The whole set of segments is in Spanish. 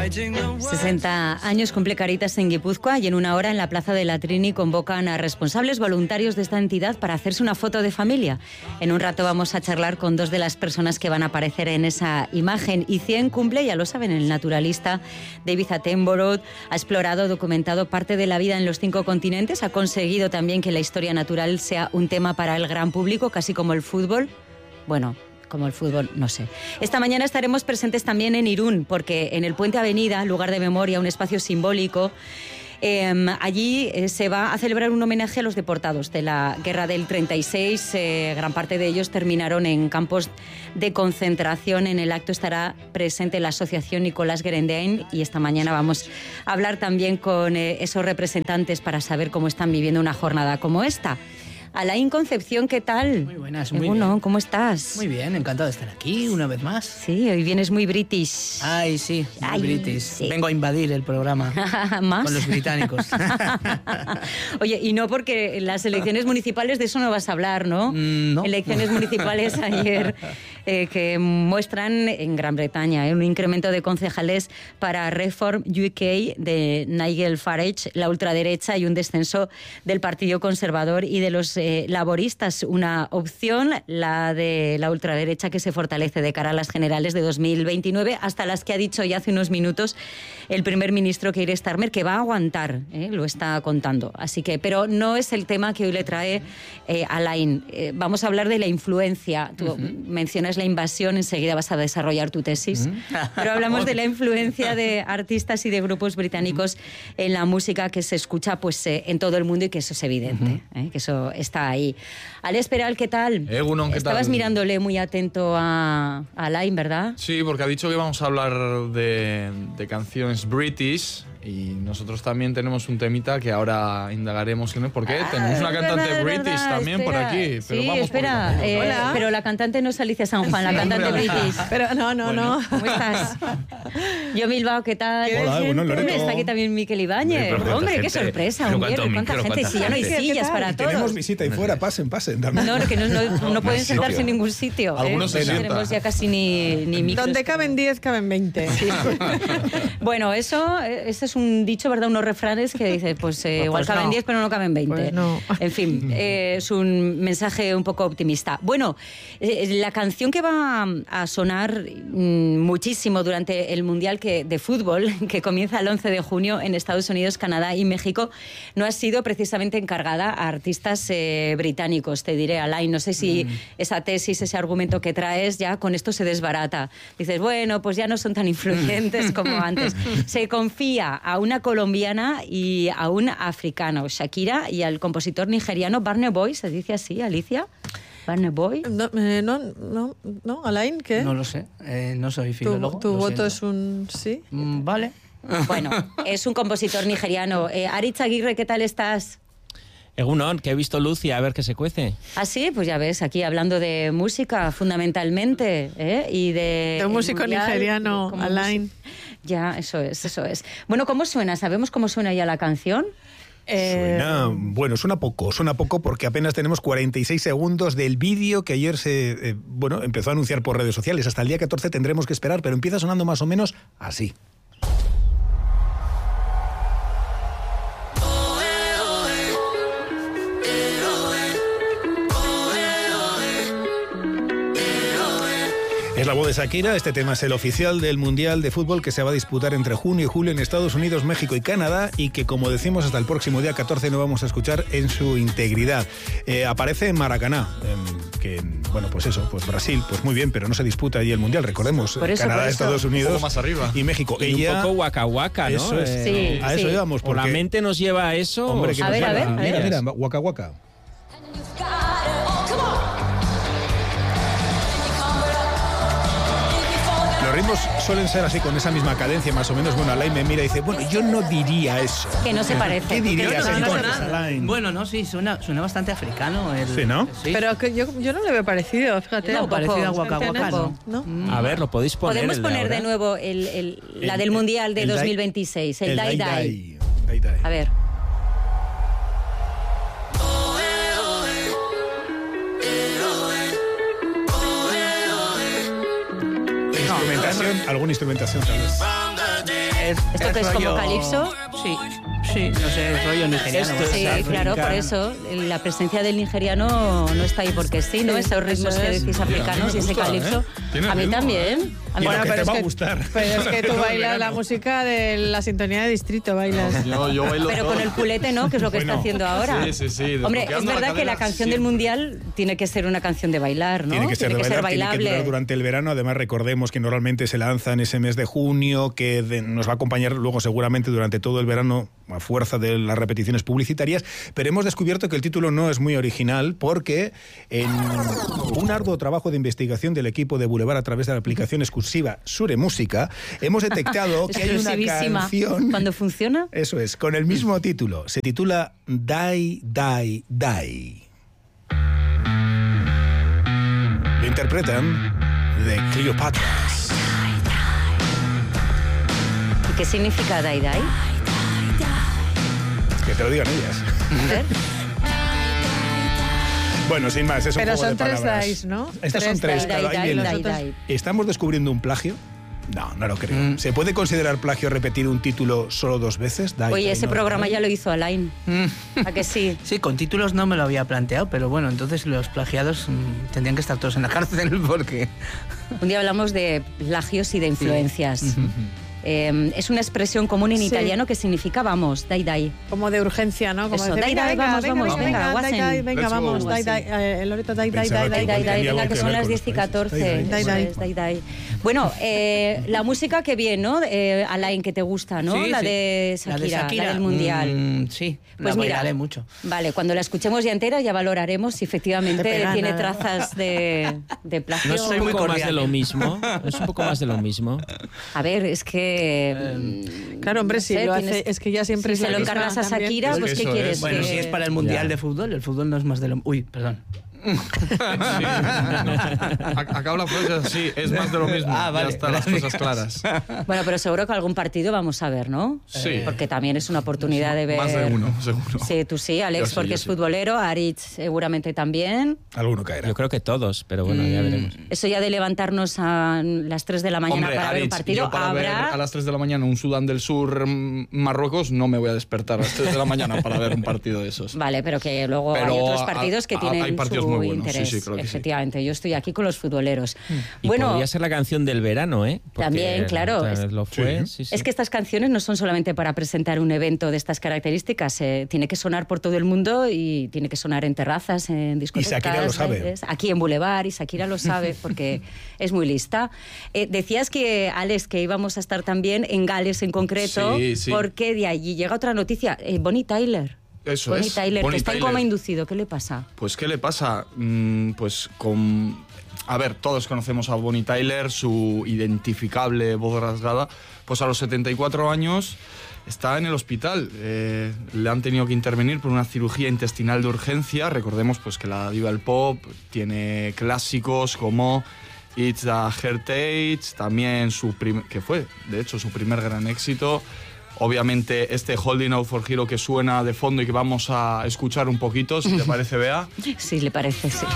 60 años cumple Caritas en Guipúzcoa y en una hora en la Plaza de la Trini convocan a responsables voluntarios de esta entidad para hacerse una foto de familia. En un rato vamos a charlar con dos de las personas que van a aparecer en esa imagen. Y 100 cumple, ya lo saben, el naturalista David Attenborough. Ha explorado, documentado parte de la vida en los 5 continentes. Ha conseguido también que la historia natural sea un tema para el gran público, casi como el fútbol. Bueno, como el fútbol, no sé. Esta mañana estaremos presentes también en Irún, porque en el Puente Avenida, lugar de memoria, un espacio simbólico, allí se va a celebrar un homenaje a los deportados de la Guerra del 36. Gran parte de ellos terminaron en campos de concentración. En el acto estará presente la Asociación Nicolás Gerendein y esta mañana vamos a hablar también con esos representantes para saber cómo están viviendo una jornada como esta. Alain Concepción, ¿qué tal? Muy buenas, muy bien. ¿Cómo estás? Muy bien, encantado de estar aquí una vez más. Sí, hoy vienes muy british. Ay, sí, muy british. Sí. Vengo a invadir el programa ¿Más? con los británicos. Oye, y no porque en las elecciones municipales de eso no vas a hablar, ¿no? No. Elecciones municipales ayer que muestran en Gran Bretaña un incremento de concejales para Reform UK de Nigel Farage, la ultraderecha, y un descenso del Partido Conservador y de los laboristas. Una opción, la de la ultraderecha, que se fortalece de cara a las generales de 2029, hasta las que ha dicho ya hace unos minutos el primer ministro Keir Starmer que va a aguantar, lo está contando. Así que, pero no es el tema que hoy le trae Alain. Vamos a hablar de la influencia. Tú mencionas la invasión, enseguida vas a desarrollar tu tesis, pero hablamos de la influencia de artistas y de grupos británicos en la música que se escucha pues en todo el mundo, y que eso es evidente, que eso está ahí. Alex Peral, ¿qué tal? Egunon, ¿qué Estabas tal? mirándole muy atento a Alain, ¿verdad? Sí, porque ha dicho que vamos a hablar de canciones british, y nosotros también tenemos un temita que ahora indagaremos en él, porque tenemos una cantante british también por aquí. Pero sí, vamos espera, por pero la cantante no es Alicia San Juan, la cantante british. Pero no. ¿Cómo estás? Yo, Bilbao, ¿qué tal? Hola, bueno, Loreto. Está aquí también Miquel Ibáñez. Hombre, qué sorpresa, un viernes, cuánta gente. Si ya no hay sillas para todos. Tenemos visita ahí fuera, pasen también. No, que no pueden sentarse en ningún sitio. Algunos se No sientan. tenemos ya casi ni micros. Donde caben 10, caben 20. Sí. Bueno, ese es un dicho, ¿verdad? Unos refranes que dices, pues igual caben no. 10, pero no caben 20. Pues no. En fin, es un mensaje un poco optimista. Bueno, la canción que va a sonar muchísimo durante el Mundial de fútbol, que comienza el 11 de junio en Estados Unidos, Canadá y México, no ha sido precisamente encargada a artistas británicos. Te diré, Alain, no sé si esa tesis, ese argumento que traes, ya con esto se desbarata. Dices, bueno, pues ya no son tan influyentes como antes. Se confía a una colombiana y a un africano, Shakira, y al compositor nigeriano Burna Boy. ¿Se dice así, Alicia? Burna Boy. No, Alain, ¿qué? No lo sé, no soy filólogo. ¿Tu lo voto siento. es un sí? Vale. Bueno, es un compositor nigeriano. Aritz Aguirre, ¿qué tal estás? Egunon, que he visto luz y a ver qué se cuece. Ah, sí, pues ya ves, aquí hablando de música fundamentalmente, y de músico nigeriano, Alain. Ya, eso es. Bueno, ¿cómo suena? ¿Sabemos cómo suena ya la canción? Suena poco porque apenas tenemos 46 segundos del vídeo que ayer se empezó a anunciar por redes sociales. Hasta el día 14 tendremos que esperar, pero empieza sonando más o menos así. Es la voz de Shakira. Este tema es el oficial del Mundial de Fútbol que se va a disputar entre junio y julio en Estados Unidos, México y Canadá, y que, como decimos, hasta el próximo día 14 no vamos a escuchar en su integridad. Aparece en Maracaná, pues Brasil, pues muy bien, pero no se disputa allí el Mundial, recordemos. Canadá, Estados Unidos, un poco más arriba. Y México. Y un poco Waka Waka, ¿no? Eso es. Sí, a eso íbamos. Por la mente nos lleva a eso. Hombre, que A nos ver, lleva. a ver. Mira, Waka Waka. Los ritmos suelen ser así, con esa misma cadencia, más o menos. Bueno, Alain me mira y dice, bueno, yo no diría eso. Que no se parece. ¿Qué dirías No, entonces, Alain? Bueno, no, sí, suena bastante africano. Sí, ¿no? Sí. Pero que yo no le veo parecido, fíjate. No, parecido a Waka Waka, ¿no? A ver, lo podéis poner. Podemos el de poner ahora. de nuevo la del Mundial de 2026, el Dai Dai. A ver. Alguna instrumentación tal vez. ¿Esto que es como calipso? Sí, no sé, es rollo nigeriano. Esto es Sí, claro, por eso la presencia del nigeriano no está ahí porque sí, ¿no? Esos ritmos eso que es. decís africanos y ese gusta, calipso. Tiene A mí ritmo, también. A mí Y lo que también. te va a gustar. Pero es que tú Todo el bailas la verano. música de la sintonía de distrito, bailas. Yo bailo Pero todo. con el culete, ¿no? Que es lo que Bueno. está haciendo ahora. Sí. Hombre, es desbloqueando la verdad que la cadera canción del siempre. Mundial tiene que ser una canción de bailar, ¿no? Tiene que ser de bailar, tiene que bailable. durar durante el verano. Además, recordemos que normalmente se lanza en ese mes de junio, que nos va a acompañar luego seguramente durante todo el verano a fuerza de las repeticiones publicitarias. Pero hemos descubierto que el título no es muy original porque en un arduo trabajo de investigación del equipo de Boulevard a través de la aplicación exclusiva Sure Música, hemos detectado que hay una Exclusivísima. canción... Cuando funciona. Eso es, con el mismo título. Se titula Die, Die, Die. Lo interpretan The Cleopatras. ¿Y qué significa Die Die? Que te lo digan ellas. A ver. Bueno, sin más, es un Pero juego de son tres palabras. dice, ¿no? Estas son tres, Die, claro, Die, ahí Die, viene. Die, Die. ¿Estamos descubriendo un plagio? No, no lo creo. ¿Se puede considerar plagio repetir un título solo dos veces? Die, Oye, Die, ese no, programa ¿no? ya lo hizo Alain. ¿A que sí? Sí, con títulos no me lo había planteado, pero bueno, entonces los plagiados tendrían que estar todos en la cárcel porque... Un día hablamos de plagios y de influencias. Es una expresión común en Sí. italiano que significa vamos, die die. Como de urgencia, ¿no? Como Eso, decir, die, die, vamos, venga, die, Watson. die, venga, Let's go. vamos, die, die, Loreto, die, die, Pensaba die, que Die, die, die, tenía die, algo venga, que que son ver las con 10 y los países. 14. Die, die. Eso es, die, die. Bueno, la música que bien, ¿no? Alain, que te gusta, ¿no? Sí, la sí. de Shakira, la del Mundial. Sí, Pues la mira, bailaré mucho. Vale, cuando la escuchemos ya entera ya valoraremos si efectivamente De pegana. tiene trazas de plagio. No es soy un muy poco más cordial. de lo mismo. Es un poco más de lo mismo. A ver, es que... Claro, hombre, no si sé, lo tienes- hace, es que ya siempre si es se la lo misma encargas a también. Shakira, Es pues que ¿qué eso quieres? es. Bueno, Que- si es para el Mundial Ya. de fútbol, el fútbol no es más de lo... Uy, perdón. Acabo la frase así, es más de lo mismo. Ah, vale, Ya están las gracias. cosas claras. Bueno, pero seguro que algún partido vamos a ver, ¿no? Sí. Porque también es una oportunidad de ver... Más de uno, seguro. Sí, tú sí, Alex, Yo sí, porque yo es sí. futbolero, Aritz seguramente también. Alguno caerá. Yo creo que todos, pero bueno, ya veremos. Eso ya de levantarnos a las 3 de la mañana Hombre, para ver un Aritz, partido, yo para ver habrá... a las 3 de la mañana un Sudán del Sur, Marruecos, no me voy a despertar a las 3 de la mañana para ver un partido de esos. Vale, pero que luego hay Pero otros partidos que tienen hay partidos su muy buenos, sí, interés. sí, creo que sí. Efectivamente, yo estoy aquí con los futboleros. Y Bueno, podría ser la canción del verano, ¿eh? Porque También, claro. otra vez lo fue. Sí. Sí, sí. es que estas canciones no son solamente para presentar un evento de estas características, tiene que sonar por todo el mundo y tiene que sonar en terrazas, en discotecas. Shakira lo sabe. bailes, aquí en Boulevard, y Shakira lo sabe porque es muy lista. Decías que, Alex, que íbamos a estar también en Gales en concreto, Sí, sí. porque de allí llega otra noticia. Bonnie Tyler. Eso Bonnie es. Tyler, Bonnie que está en Tyler. coma inducido. ¿Qué le pasa? Pues, ¿qué le pasa? Pues con... A ver, todos conocemos a Bonnie Tyler, su identificable voz rasgada. Pues a los 74 años está en el hospital. Le han tenido que intervenir por una cirugía intestinal de urgencia. Recordemos pues, que la diva del pop tiene clásicos como It's a Heritage, también que fue, de hecho, su primer gran éxito. Obviamente este Holding Out for Hero que suena de fondo y que vamos a escuchar un poquito, si te parece, Bea. Sí, le parece, sí.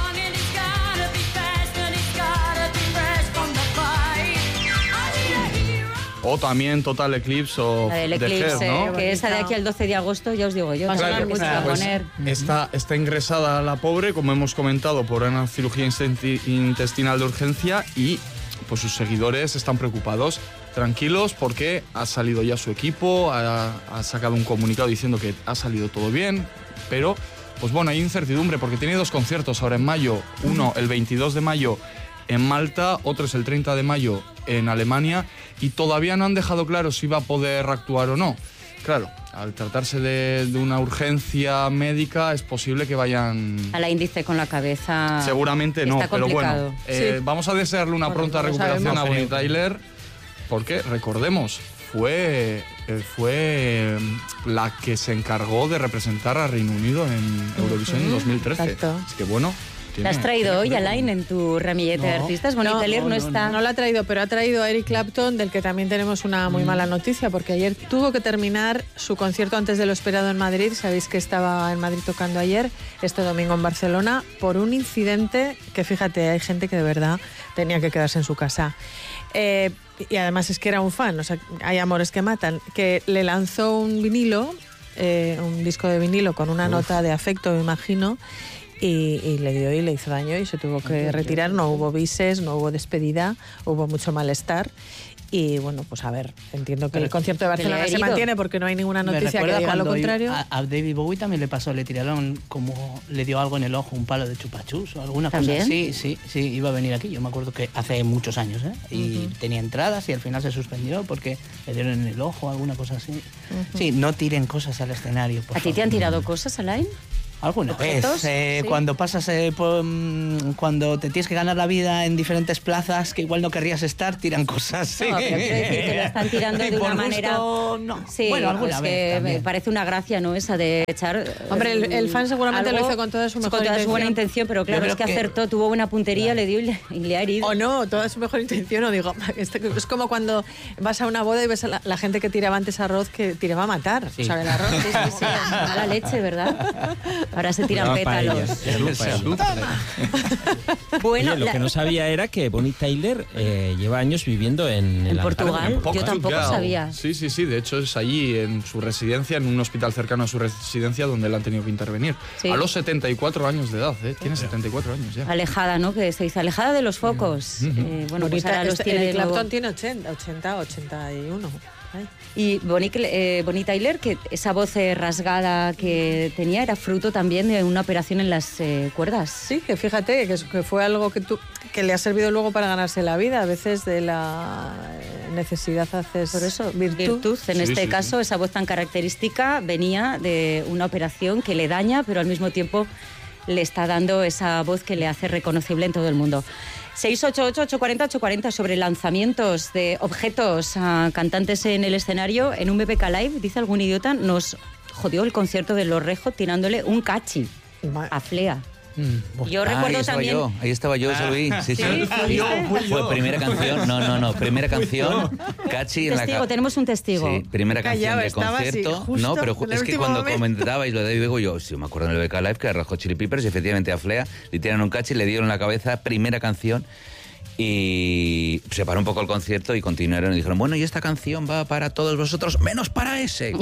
O también Total Eclipse o La del The Eclipse, Hair, ¿no? que esa de aquí al 12 de agosto, ya os digo yo, Va a también sonar que se va a Pues poner. está ingresada la pobre, como hemos comentado, por una cirugía intestinal de urgencia y pues sus seguidores están preocupados. Tranquilos porque ha salido ya su equipo, ha sacado un comunicado diciendo que ha salido todo bien, pero pues bueno, hay incertidumbre porque tiene dos conciertos ahora en mayo, uno el 22 de mayo en Malta, otro es el 30 de mayo en Alemania y todavía no han dejado claro si va a poder actuar o no. Claro, al tratarse de una urgencia médica es posible que vayan... A la índice con la cabeza. Seguramente no, Está pero complicado. bueno, Sí. vamos a desearle una Bueno, pronta no lo recuperación sabemos. a Bonnie Tyler porque, recordemos, fue la que se encargó de representar a Reino Unido en Eurovisión en 2013. exacto. Así que bueno... ¿La has traído hoy, Alain, en tu ramillete de artistas? Bonnie Tyler no está. No la ha traído, pero ha traído a Eric Clapton, del que también tenemos una muy mala noticia, porque ayer tuvo que terminar su concierto antes de lo esperado en Madrid. Sabéis que estaba en Madrid tocando ayer, este domingo en Barcelona, por un incidente que, fíjate, hay gente que de verdad tenía que quedarse en su casa. y además es que era un fan, o sea, hay amores que matan, que le lanzó un vinilo, un disco de vinilo con una nota de afecto, me imagino, y le dio y le hizo daño y se tuvo que retirar. No hubo bises, no hubo despedida, hubo mucho malestar. Y bueno, pues a ver, entiendo que el concierto de Barcelona se mantiene porque no hay ninguna noticia que diga lo contrario. A David Bowie también le pasó, le tiraron como, le dio algo en el ojo, un palo de chupachus o alguna cosa así. Sí, iba a venir aquí. Yo me acuerdo que hace muchos años, y tenía entradas y al final se suspendió porque le dieron en el ojo, alguna cosa así. Sí, no tiren cosas al escenario, por favor. ¿A ti te han tirado cosas, Alain? Alguna vez, ¿Sí? cuando pasas, cuando te tienes que ganar la vida en diferentes plazas que igual no querrías estar, tiran cosas. Sí. No, pero quiero decir que lo están tirando de una manera... No. Sí, bueno, alguna vez que también. me parece una gracia, ¿no? Esa de echar... Hombre, el fan seguramente lo hizo con toda su mejor intención. buena intención, pero claro, es que acertó, tuvo buena puntería, le dio y le ha herido. O no, toda su mejor intención, o digo, es como cuando vas a una boda y ves a la gente que tiraba antes arroz, que tiraba a matar. Sí. O sea, el arroz. Sí, mala leche, ¿verdad? Ahora se tiran pétalos. Bueno, Oye, lo que no sabía era que Bonnie Tyler lleva años viviendo en Portugal. Yo tampoco sabía. Sí. De hecho, es allí, en su residencia, en un hospital cercano a su residencia, donde le han tenido que intervenir. Sí. A los 74 años de edad, Tiene 74 años ya. Alejada, ¿no? Que se dice alejada de los focos. Bueno, pues ahora los tiene de nuevo. Clapton tiene 80, 81. Ay. Y Bonnie Tyler, que esa voz rasgada que tenía era fruto también de una operación en las cuerdas. Sí, que fíjate, que fue algo que le ha servido luego para ganarse la vida. A veces de la necesidad haces por eso virtud. En este caso, esa voz tan característica venía de una operación que le daña, pero al mismo tiempo le está dando esa voz que le hace reconocible en todo el mundo. 688-840-840 sobre lanzamientos de objetos a cantantes en el escenario. En un BBK Live, dice algún idiota, nos jodió el concierto de Los Rejos tirándole un cachi a Flea. Yo recuerdo también... Ahí estaba yo, eso lo vi. Sí. Fue primera canción, no, primera canción, Cachi en la Testigo, tenemos un testigo. Sí, primera canción de concierto. No, pero es que cuando comentabais lo de David Bowie, yo me acuerdo en el BK Live que Red Hot Chili Peppers, y efectivamente a Flea le tiran un Cachi, le dieron en la cabeza, primera canción. Y se paró un poco el concierto y continuaron y dijeron, bueno, y esta canción va para todos vosotros, menos para ese.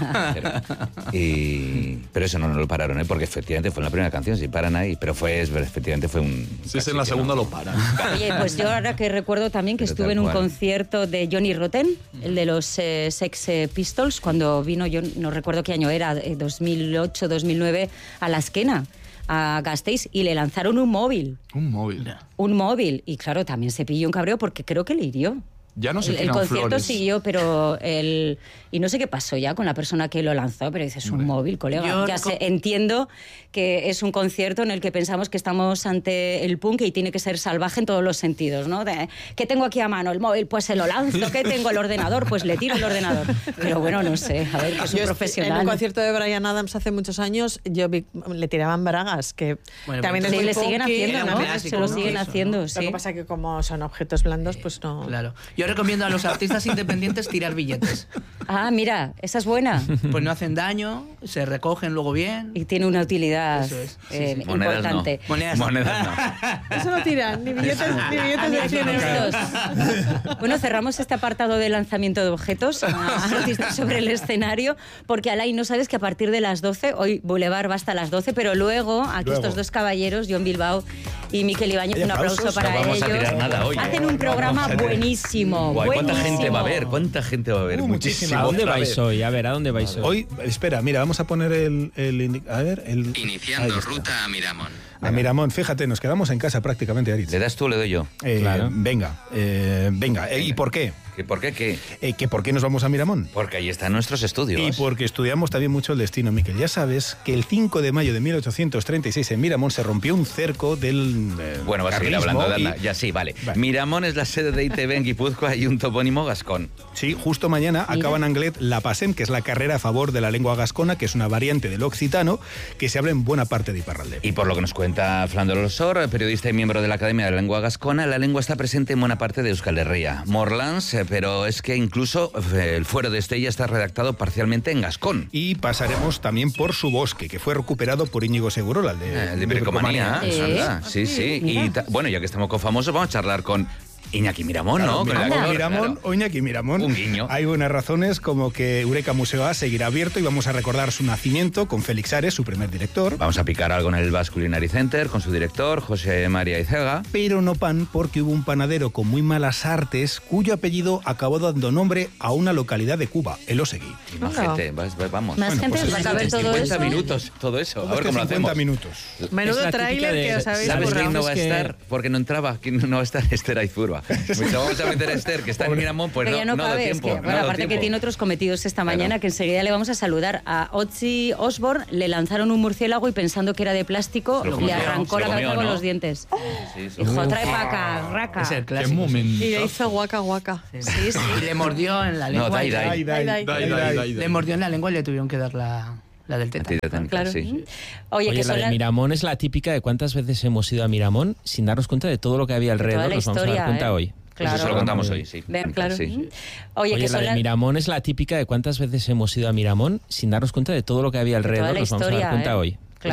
Pero eso no lo pararon, porque efectivamente fue en la primera canción, si paran ahí, pero efectivamente fue un... Si es en la segunda lo paran. Oye, pues yo ahora que recuerdo también que estuve en un concierto de Johnny Rotten, el de los Sex Pistols, cuando vino, yo no recuerdo qué año era, 2008, 2009, a La Esquena, a Gasteiz, y le lanzaron un móvil. Un móvil. Y claro, también se pilló un cabreo porque creo que le hirió. Ya no se El concierto flores. siguió, pero y no sé qué pasó ya con la persona que lo lanzó, pero dices, un móvil, colega. Entiendo que es un concierto en el que pensamos que estamos ante el punk y tiene que ser salvaje en todos los sentidos, ¿no? ¿Qué tengo aquí a mano? El móvil, pues se lo lanzo. ¿Qué tengo? El ordenador, pues le tiro el ordenador. Pero bueno, no sé, a ver, que es un profesional. En un concierto de Bryan Adams hace muchos años, le tiraban bragas, que también es muy le siguen punky, haciendo, ¿no? clásico, Se lo siguen haciendo, sí. Lo que pasa es que como son objetos blandos, pues no... Claro. Yo recomiendo a los artistas independientes tirar billetes. Ah, mira, esa es buena. Pues no hacen daño, se recogen luego bien. Y tiene una utilidad Eso es. importante. Monedas no. Eso no tiran, ni billetes de 100 euros. Bueno, cerramos este apartado de lanzamiento de objetos a artistas sobre el escenario, porque Alain, no sabes que a partir de las 12, hoy Boulevard va hasta las 12, pero luego aquí estos dos caballeros, John Bilbao y Miquel Ibáñez, un aplauso para no vamos ellos. a tirar nada hoy, Hacen un programa buenísimo. Guay, ¿cuánta buenísimo. gente va a haber? ¿Cuánta gente va a haber? Muchísima. ¿A dónde Otra vais vez. hoy? A ver, ¿a dónde vais hoy? Hoy, espera, mira, vamos a poner Iniciando ruta a Miramón. A Miramón, fíjate, nos quedamos en casa prácticamente, Aritz. ¿Le das tú o le doy yo? Claro. Venga. ¿Y por qué? ¿Por qué qué? ¿Que por qué nos vamos a Miramón? Porque ahí están nuestros estudios. Y porque estudiamos también mucho el destino, Miquel. Ya sabes que el 5 de mayo de 1836 en Miramón se rompió un cerco del Bueno, vas a seguir carlismo hablando de y- Ana. Ya sí, vale. Miramón es la sede de ITV en Guipúzcoa y un topónimo gascón. Sí, justo mañana acaba en Anglet la PASEM, que es la carrera a favor de la lengua gascona, que es una variante del occitano que se habla en buena parte de Iparralde. Y por lo que nos cuenta Flandro Losor, periodista y miembro de la Academia de la Lengua Gascona, la lengua está presente en buena parte de Euskal Herria. Morlans, pero es que incluso el fuero de Estella está redactado parcialmente en gascón. Y pasaremos también por su bosque, que fue recuperado por Íñigo Segurola, El de Bricomanía, es verdad. Sí, sí. Y bueno, ya que estamos con famosos, vamos a charlar con Iñaki Miramón, ¿no? Miramón o Iñaki Miramón. Un guiño. Hay buenas razones, como que Eureka Museo A seguirá abierto y vamos a recordar su nacimiento con Félix Ares, su primer director. Vamos a picar algo en el Basque Culinary Center con su director, José María Izega. Pero no pan, porque hubo un panadero con muy malas artes cuyo apellido acabó dando nombre a una localidad de Cuba, el Osegui. Más gente, vamos. Más gente, pues va a caber todo 50 eso. minutos, todo eso. A ver cómo lo 50 hacemos. minutos. Menudo tráiler que os habéis ¿Sabes currado. quién no va a estar? Porque no entraba. ¿Quién no va a estar? Esther Aizurba. Vamos a meter a Esther, que está en Miramón, pues Pero ya no da cabe, tiempo. es que, bueno, aparte que tiene otros cometidos esta mañana, que enseguida le vamos a saludar. A Ozzy Osbourne le lanzaron un murciélago y pensando que era de plástico, le arrancó la cabeza con los dientes. Dijo, trae para acá, raca. Es el clásico. Qué momento. Y le hizo guaca guaca. Sí, sí. Y le mordió en la lengua. No, dai. Le mordió en la lengua y le tuvieron que dar la del tétano. Claro. Sí. Oye, que la son de las... Miramón es la típica de cuántas veces hemos ido a Miramón sin darnos cuenta de todo lo que había alrededor. la Nos vamos a dar historia, cuenta hoy. Claro. Pues eso lo contamos hoy, sí. Ven, claro. Sí. Oye, que la son de las... Miramón es la típica de cuántas veces hemos ido a Miramón sin darnos cuenta de todo lo que había alrededor. la Nos vamos a dar historia, cuenta hoy.